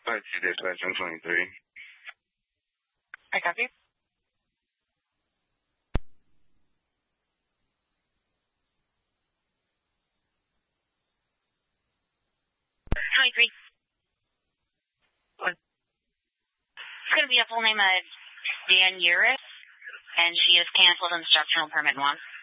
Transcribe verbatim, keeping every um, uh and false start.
Five two dispatch, I'm twenty-three. I copy. twenty-three. What? It's going to be a full name of Dan Uris, and she is canceled instructional permit one.